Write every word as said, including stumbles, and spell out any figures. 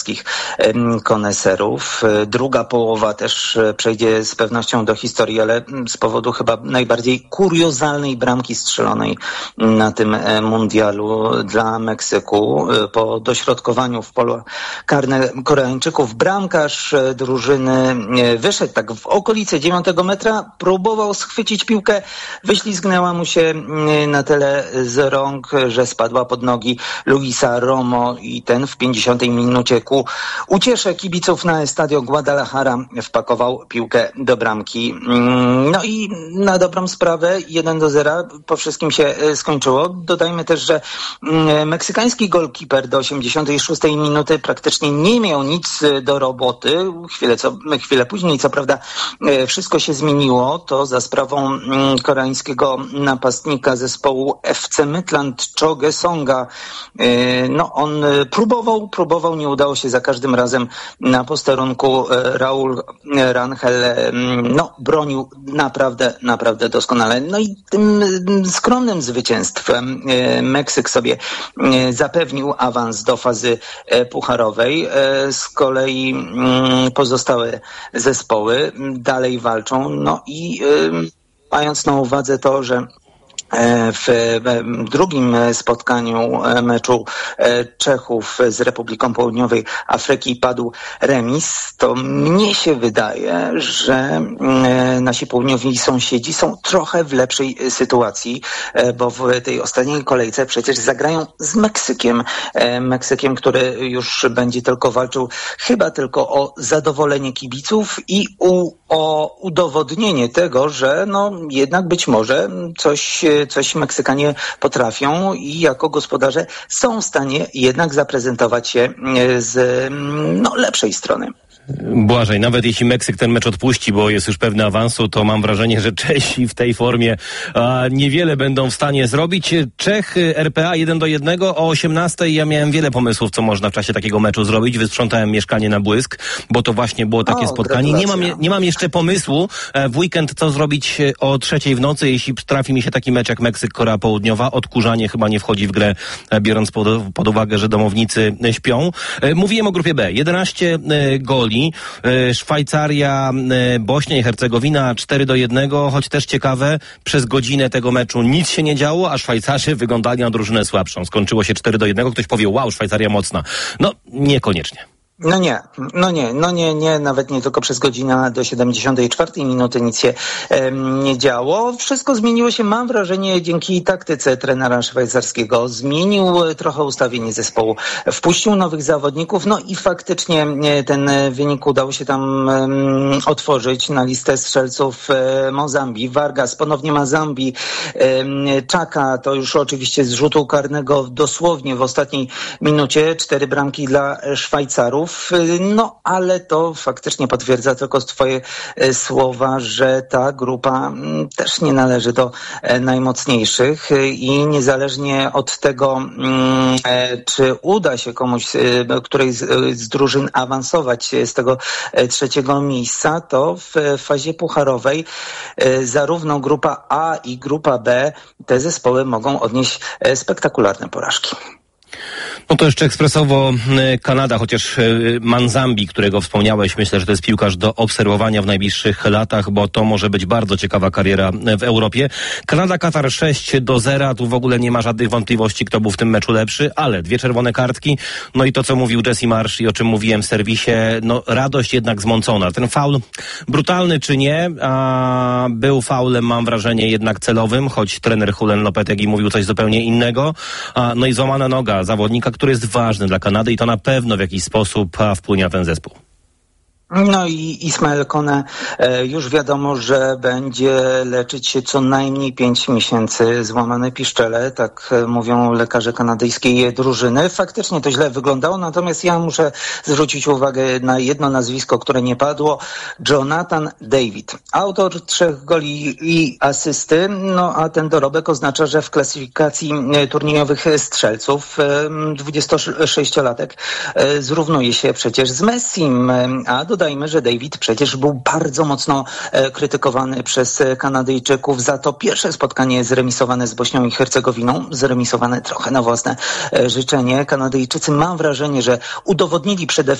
koneserów. Druga połowa też przejdzie z pewnością do historii, ale z powodu chyba najbardziej kuriozalnej bramki strzelonej na tym mundialu dla Meksyku. Po dośrodkowaniu w polu karne Koreańczyków bramkarz drużyny wyszedł tak w okolice dziewiątego metra, próbował schwycić piłkę, wyślizgnęła mu się na tyle z rąk, że spadła pod nogi Luisa Romo i ten w pięćdziesiątej minucie ku uciesze kibiców na Estadio Guadalajara wpakował piłkę do bramki. No i na dobrą sprawę jeden do zera po wszystkim się skończyło. Dodajmy też, że meksykański golkiper do osiemdziesiątej szóstej minuty praktycznie nie miał nic do roboty. Chwilę, co, chwilę później, co prawda, wszystko się zmieniło. To za sprawą koreańskiego napastnika zespołu F C Midland Choge Songa. No on próbował, próbował, nie udało się za każdym razem na posterunku. Raul Rangel no, bronił naprawdę, naprawdę doskonale. No i tym skromnym zwycięstwem Meksyk sobie zapewnił awans do fazy pucharowej. Z kolei pozostałe zespoły dalej walczą. No i mając na uwadze to, że w drugim spotkaniu meczu Czechów z Republiką Południowej Afryki padł remis, to mnie się wydaje, że nasi południowi sąsiedzi są trochę w lepszej sytuacji, bo w tej ostatniej kolejce przecież zagrają z Meksykiem. Meksykiem, który już będzie tylko walczył chyba tylko o zadowolenie kibiców i u, o udowodnienie tego, że no jednak być może coś coś Meksykanie potrafią i jako gospodarze są w stanie jednak zaprezentować się z no, lepszej strony. Błażej, nawet jeśli Meksyk ten mecz odpuści, bo jest już pewny awansu, to mam wrażenie, że Czesi w tej formie a, niewiele będą w stanie zrobić. Czech, R P A jeden do jednego o osiemnastej. Ja miałem wiele pomysłów, co można w czasie takiego meczu zrobić. Wysprzątałem mieszkanie na błysk, bo to właśnie było takie o, spotkanie. Nie mam, nie mam jeszcze pomysłu w weekend, co zrobić o trzeciej w nocy, jeśli trafi mi się taki mecz jak Meksyk-Korea Południowa. Odkurzanie chyba nie wchodzi w grę, biorąc pod, pod uwagę, że domownicy śpią. Mówiłem o grupie B. jedenaście goli. Szwajcaria, Bośnia i Hercegowina cztery do jednego, choć też ciekawe, przez godzinę tego meczu nic się nie działo, a Szwajcarzy wyglądali na drużynę słabszą. Skończyło się cztery do jednego, ktoś powie, wow, Szwajcaria mocna. No, niekoniecznie. No nie, no nie, no nie, nie, nawet nie tylko przez godzinę do siedemdziesiątej czwartej minuty nic się e, nie działo. Wszystko zmieniło się, mam wrażenie, dzięki taktyce trenera szwajcarskiego. Zmienił trochę ustawienie zespołu, wpuścił nowych zawodników, no i faktycznie ten wynik udało się tam e, otworzyć na listę strzelców e, Mozambii. Vargas, ponownie Mazambi, e, Czaka, to już oczywiście z rzutu karnego dosłownie w ostatniej minucie, cztery bramki dla Szwajcarów. No, ale to faktycznie potwierdza tylko twoje słowa, że ta grupa też nie należy do najmocniejszych i niezależnie od tego, czy uda się komuś, którejś z drużyn awansować z tego trzeciego miejsca, to w fazie pucharowej zarówno grupa A i grupa B te zespoły mogą odnieść spektakularne porażki. No to jeszcze ekspresowo Kanada, chociaż Manzambi, którego wspomniałeś, myślę, że to jest piłkarz do obserwowania w najbliższych latach, bo to może być bardzo ciekawa kariera w Europie. Kanada, Katar sześć do zera, tu w ogóle nie ma żadnych wątpliwości, kto był w tym meczu lepszy, ale dwie czerwone kartki, no i to, co mówił Jesse Marsh i o czym mówiłem w serwisie, no radość jednak zmącona. Ten faul, brutalny czy nie, a był faulem, mam wrażenie, jednak celowym, choć trener Julen Lopetegui mówił coś zupełnie innego, a, no i złamana noga zawodnika, który jest ważny dla Kanady i to na pewno w jakiś sposób wpłynie na ten zespół. No i Ismael Kone już wiadomo, że będzie leczyć się co najmniej pięć miesięcy, złamane piszczele, tak mówią lekarze kanadyjskiej drużyny. Faktycznie to źle wyglądało, natomiast ja muszę zwrócić uwagę na jedno nazwisko, które nie padło. Jonathan David, autor trzech goli i asysty, no a ten dorobek oznacza, że w klasyfikacji turniejowych strzelców dwudziestosześciolatek zrównuje się przecież z Messim, a do dodajmy, że David przecież był bardzo mocno e, krytykowany przez Kanadyjczyków za to pierwsze spotkanie zremisowane z Bośnią i Hercegowiną, zremisowane trochę na własne e, życzenie. Kanadyjczycy, mam wrażenie, że udowodnili przede